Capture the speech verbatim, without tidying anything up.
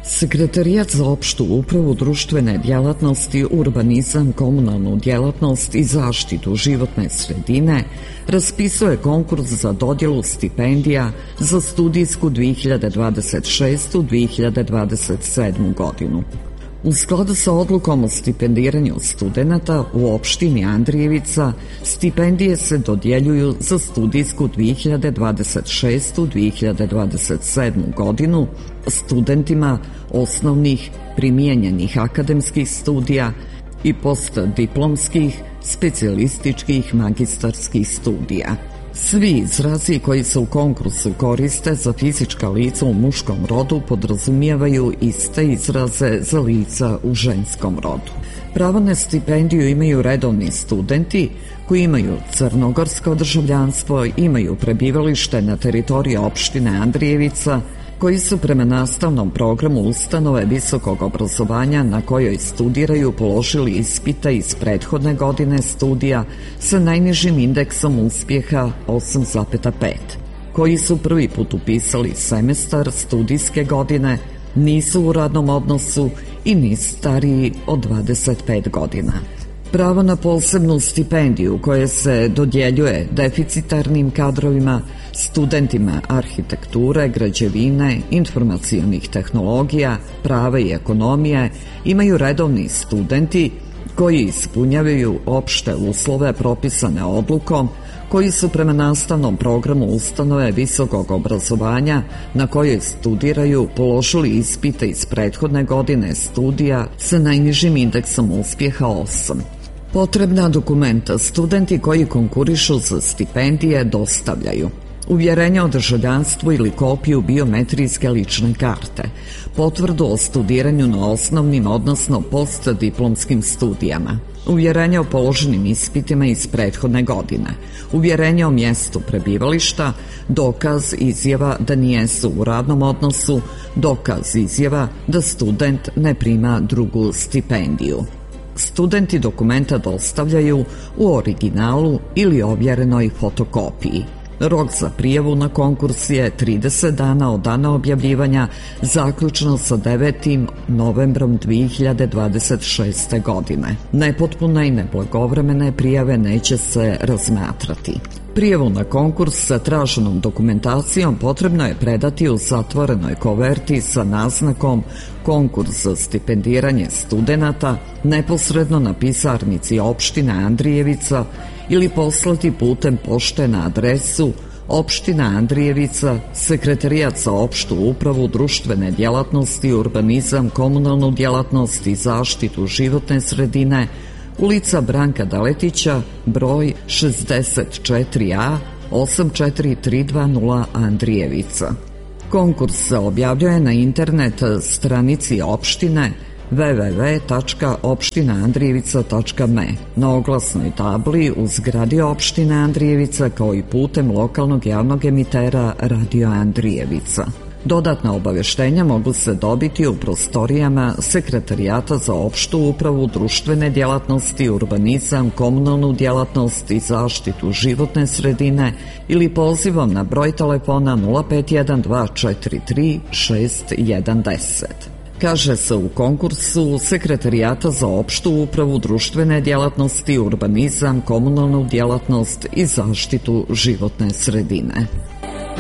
Sekretarijat za opštu upravu, društvene djelatnosti, urbanizam, komunalnu djelatnost i zaštitu životne sredine raspisuje konkurs za dodjelu stipendija za studijsku dvije hiljade dvadeset šeste – dvije hiljade dvadeset sedme. godinu. U skladu sa odlukom o stipendiranju studenata u opštini Andrijevica, stipendije se dodjeljuju za studijsku dvije hiljade dvadeset šeste – dvije hiljade dvadeset sedme. godinu studentima osnovnih primijenjenih akademskih studija i postdiplomskih, specijalističkih, magistarskih studija. Svi izrazi koji se u konkursu koriste za fizička lica u muškom rodu podrazumijevaju iste izraze za lica u ženskom rodu. Pravo na stipendiju imaju redovni studenti koji imaju crnogorsko državljanstvo, imaju prebivalište na teritoriji opštine Andrijevica, koji su prema nastavnom programu ustanove visokog obrazovanja na kojoj studiraju položili ispite iz prethodne godine studija sa najnižim indeksom uspjeha osam zarez pet, koji su prvi put upisali semestar studijske godine, nisu u radnom odnosu i nisu stariji od dvadeset pet godina. Pravo na posebnu stipendiju koje se dodjeljuje deficitarnim kadrovima, studentima arhitekture, građevine, informacionih tehnologija, prava i ekonomije imaju redovni studenti koji ispunjavaju opšte uslove propisane odlukom, koji su prema nastavnom programu ustanove visokog obrazovanja na kojoj studiraju položili ispite iz prethodne godine studija sa najnižim indeksom uspjeha osam. Potrebna dokumenta studenti koji konkurišu za stipendije dostavljaju: uvjerenje o državljanstvu ili kopiju biometrijske lične karte, potvrdu o studiranju na osnovnim odnosno postdiplomskim studijama, uvjerenje o položenim ispitima iz prethodne godine, uvjerenje o mjestu prebivališta, dokaz izjava da nijesu u radnom odnosu, dokaz izjava da student ne prima drugu stipendiju. Studenti dokumenta dostavljaju u originalu ili ovjerenoj fotokopiji. Rok za prijavu na konkurs je trideset dana od dana objavljivanja, zaključno sa devetim novembrom dvije hiljade dvadeset šeste. godine. Nepotpune i neblagovremene prijave neće se razmatrati. Prijavu na konkurs sa traženom dokumentacijom potrebno je predati u zatvorenoj koverti sa naznakom konkurs za stipendiranje studenata neposredno na pisarnici opštine Andrijevica ili poslati putem pošte na adresu opština Andrijevica, Sekretarijat za opštu upravu, društvene djelatnosti, urbanizam, komunalnu djelatnost i zaštitu životne sredine, ulica Branka Daletića, broj šezdeset četiri a osam četiri tri dva nula Andrijevica. Konkurs se objavljuje na internet stranici opštine w w w tačka opština andrijevica tačka m e, na oglasnoj tabli u zgradi opštine Andrijevica kao i putem lokalnog javnog emitera Radio Andrijevica. Dodatna obavještenja mogu se dobiti u prostorijama Sekretarijata za opštu upravu, društvene djelatnosti, urbanizam, komunalnu djelatnost i zaštitu životne sredine ili pozivom na broj telefona nula pet jedan dva četiri tri šest jedan deset. Kaže se u konkursu Sekretarijata za opštu upravu, društvene djelatnosti, urbanizam, komunalnu djelatnost i zaštitu životne sredine.